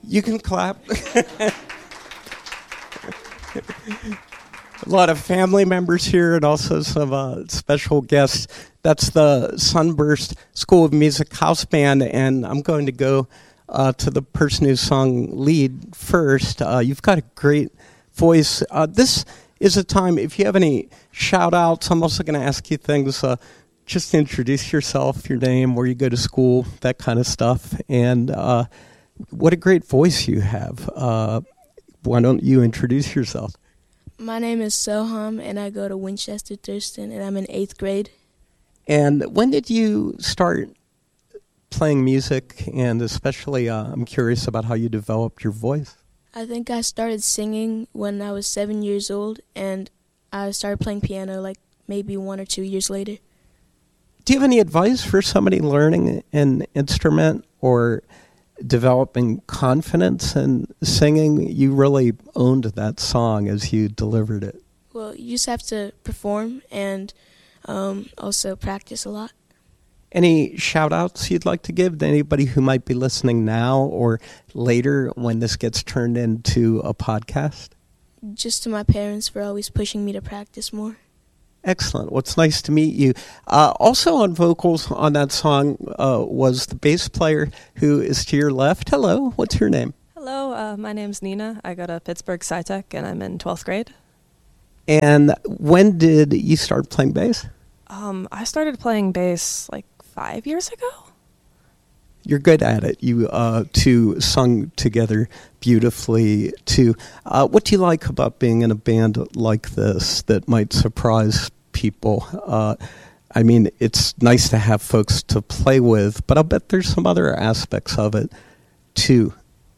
You can clap. A lot of family members here and also some special guests. That's the Sunburst School of Music House Band, and I'm going to go to the person who sung lead first. You've got a great voice. This is a time, if you have any shout-outs, I'm also going to ask you things. Just introduce yourself, your name, where you go to school, that kind of stuff. And what a great voice you have. Why don't you introduce yourself? My name is Soham, and I go to Winchester Thurston, and I'm in 8th grade. And when did you start playing music? And especially, I'm curious about how you developed your voice. I think I started singing when I was 7 years old, and I started playing piano like maybe 1 or 2 years later. Do you have any advice for somebody learning an instrument or developing confidence in singing? You really owned that song as you delivered it. Well, you just have to perform and also practice a lot. Any shout-outs you'd like to give to anybody who might be listening now or later when this gets turned into a podcast? Just to my parents for always pushing me to practice more. Excellent. Well, it's nice to meet you. Also on vocals on that song was the bass player who is to your left. Hello. What's your name? Hello. My name's Nina. I go to Pittsburgh SciTech, and I'm in 12th grade. And when did you start playing bass? I started playing bass like 5 years ago. You're good at it. You two sung together beautifully, too. What do you like about being in a band like this that might surprise people? I mean, it's nice to have folks to play with, but I'll bet there's some other aspects of it, too.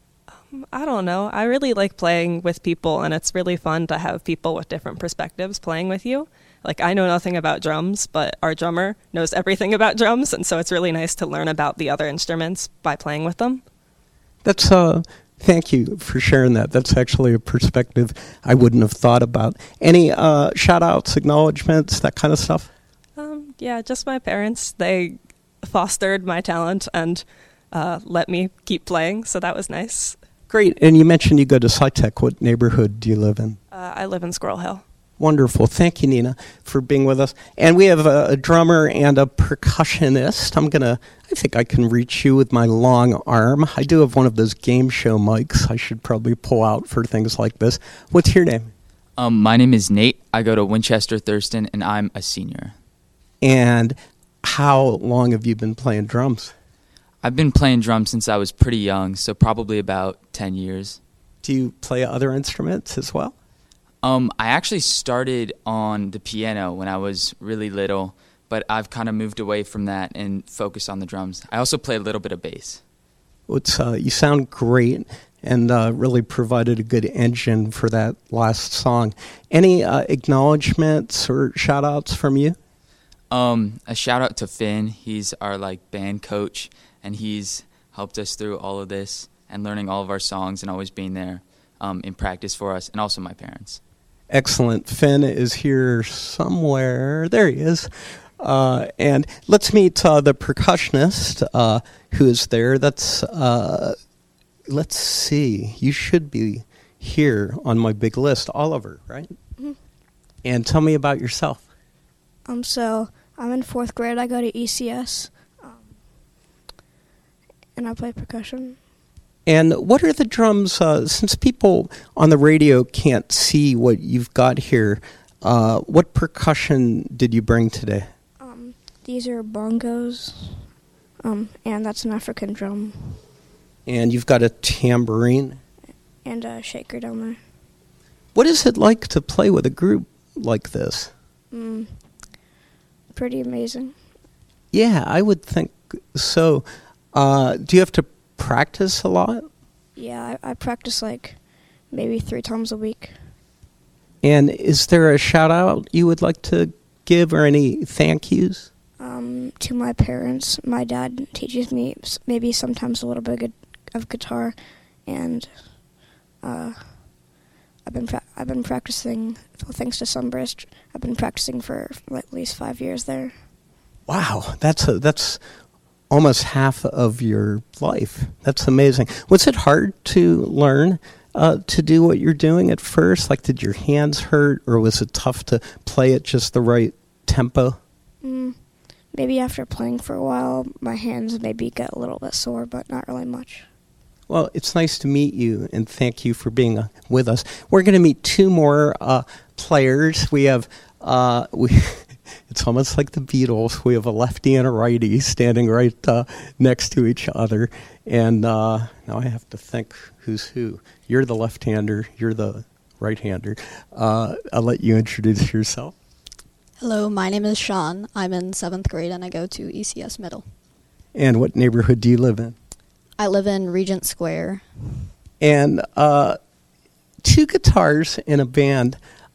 I don't know. I really like playing with people, and it's really fun to have people with different perspectives playing with you. Like, I know nothing about drums, but our drummer knows everything about drums, and so it's really nice to learn about the other instruments by playing with them. That's, thank you for sharing that. That's actually a perspective I wouldn't have thought about. Any shout-outs, acknowledgments, that kind of stuff? Yeah, just my parents. They fostered my talent and let me keep playing, so that was nice. Great. And you mentioned you go to SciTech. What neighborhood do you live in? I live in Squirrel Hill. Wonderful. Thank you, Nina, for being with us. And we have a drummer and a percussionist. I think I can reach you with my long arm. I do have one of those game show mics I should probably pull out for things like this. What's your name? My name is Nate. I go to Winchester Thurston, and I'm a senior. And how long have you been playing drums? I've been playing drums since I was pretty young, so probably about 10 years. Do you play other instruments as well? I actually started on the piano when I was really little, but I've kind of moved away from that and focused on the drums. I also play a little bit of bass. You sound great and really provided a good engine for that last song. Any acknowledgments or shout-outs from you? A shout-out to Finn. He's our band coach, and he's helped us through all of this and learning all of our songs and always being there in practice for us, and also my parents. Excellent. Finn is here somewhere. There he is. And let's meet the percussionist who is there. Let's see. You should be here on my big list. Oliver, right? Mm-hmm. And tell me about yourself. So I'm in 4th grade. I go to ECS, and I play percussion. And what are the drums, since people on the radio can't see what you've got here, what percussion did you bring today? These are bongos, and that's an African drum. And you've got a tambourine? And a shaker down there. What is it like to play with a group like this? Pretty amazing. Yeah, I would think so. Do you have to practice a lot? Yeah, I practice maybe 3 times a week. And is there a shout out you would like to give or any thank yous? To my parents. My dad teaches me maybe sometimes a little bit of guitar, and I've been practicing, thanks to Sunburst. I've been practicing for at least 5 years there. Wow, that's almost half of your life. That's amazing. Was it hard to learn to do what you're doing at first? Like, did your hands hurt, or was it tough to play at just the right tempo? Maybe after playing for a while, my hands maybe get a little bit sore, but not really much. Well, it's nice to meet you, and thank you for being with us. We're going to meet two more players. We have it's almost like the Beatles. We have a lefty and a righty standing right next to each other. And now I have to think who's who. You're the left-hander. You're the right-hander. I'll let you introduce yourself. Hello, my name is Sean. I'm in 7th grade and I go to ECS Middle. And what neighborhood do you live in? I live in Regent Square. And two guitars in a band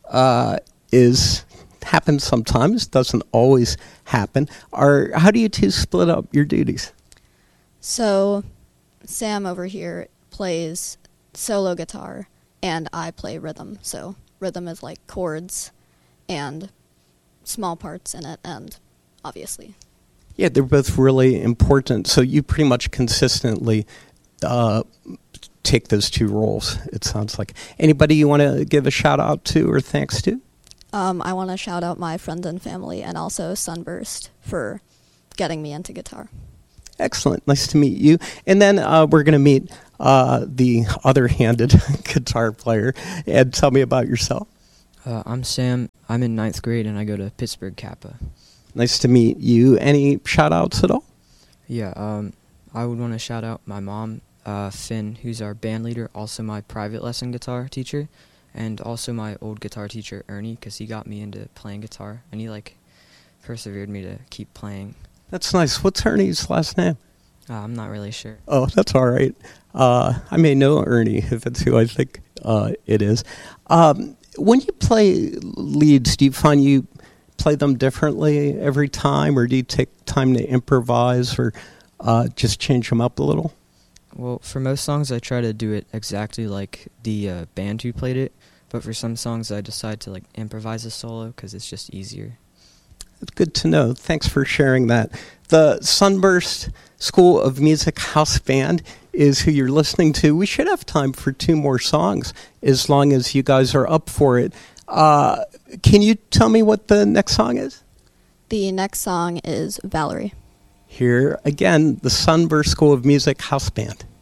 happens sometimes, doesn't always happen. How do you two split up your duties? So Sam over here plays solo guitar and I play rhythm. So rhythm is like chords and small parts in it, and obviously. Yeah, they're both really important. So you pretty much consistently take those two roles, it sounds like. Anybody you want to give a shout out to or thanks to? I want to shout out my friends and family and also Sunburst for getting me into guitar. Excellent. Nice to meet you. And then we're going to meet the other-handed guitar player. And tell me about yourself. I'm Sam. I'm in 9th grade, and I go to Pittsburgh Kappa. Nice to meet you. Any shout-outs at all? Yeah, I would want to shout out my mom, Finn, who's our band leader, also my private lesson guitar teacher, and also my old guitar teacher, Ernie, because he got me into playing guitar, and he, persevered me to keep playing. That's nice. What's Ernie's last name? I'm not really sure. Oh, that's all right. I may know Ernie if it's who I think it is. When you play leads, do you find you play them differently every time, or do you take time to improvise or just change them up a little? Well, for most songs, I try to do it exactly like the band who played it, but for some songs, I decide to improvise a solo because it's just easier. That's good to know. Thanks for sharing that. The Sunburst School of Music House Band is who you're listening to. We should have time for two more songs as long as you guys are up for it. Can you tell me what the next song is? The next song is Valerie. Here again, the Sunburst School of Music House Band.